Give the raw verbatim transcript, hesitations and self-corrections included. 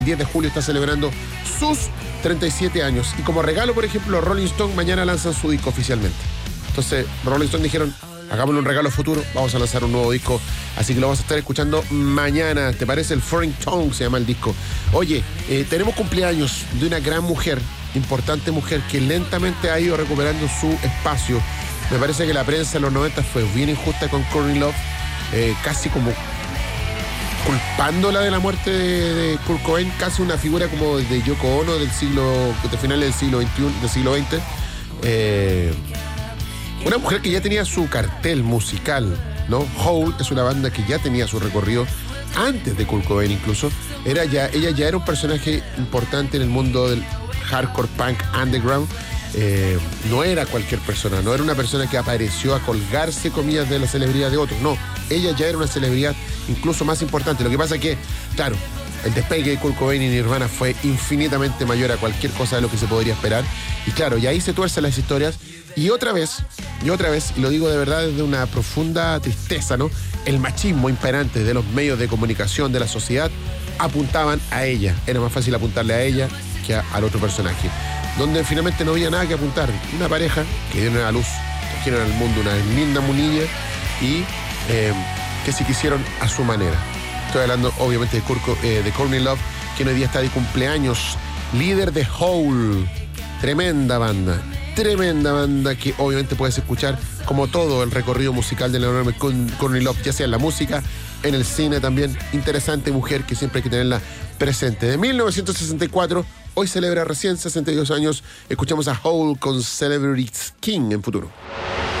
diez de julio está celebrando sus treinta y siete años. Y como regalo, por ejemplo, los Rolling Stones mañana lanzan su disco oficialmente. Entonces, Rolling Stones dijeron, hagámosle un regalo futuro, vamos a lanzar un nuevo disco. Así que lo vamos a estar escuchando mañana. ¿Te parece? El Foreign Tongue se llama el disco. Oye, eh, tenemos cumpleaños de una gran mujer, importante mujer, que lentamente ha ido recuperando su espacio. Me parece que la prensa en los noventa fue bien injusta con Courtney Love, eh, casi como culpándola de la muerte de, de Kurt Cobain, casi una figura como de Yoko Ono del siglo, de finales del siglo veintiuno, del siglo veinte. Eh, una mujer que ya tenía su cartel musical, ¿no? Hole es una banda que ya tenía su recorrido antes de Kurt Cobain incluso. Era ya, ella ya era un personaje importante en el mundo del hardcore punk underground. Eh, no era cualquier persona, no era una persona que apareció a colgarse, comillas, de la celebridad de otros. No, ella ya era una celebridad incluso más importante. Lo que pasa es que, claro, el despegue de Kurt Cobain y Nirvana fue infinitamente mayor a cualquier cosa de lo que se podría esperar. Y claro, y ahí se tuercen las historias. Y otra vez, y otra vez, y lo digo de verdad desde una profunda tristeza, ¿no? El machismo imperante de los medios de comunicación, de la sociedad, apuntaban a ella. Era más fácil apuntarle a ella que a, al otro personaje. Donde finalmente no había nada que apuntar. Una pareja que dieron a la luz, trajeron al mundo una linda munilla y eh, que se quisieron a su manera. Estoy hablando obviamente de, Kurt, eh, de Courtney Love, que hoy día está de cumpleaños, líder de Hole. Tremenda banda, tremenda banda que obviamente puedes escuchar como todo el recorrido musical de la enorme Courtney Love, ya sea en la música, en el cine también. Interesante mujer que siempre hay que tenerla presente. De mil novecientos sesenta y cuatro, hoy celebra recién sesenta y dos años. Escuchamos a Hole con Celebrity King en Futuro.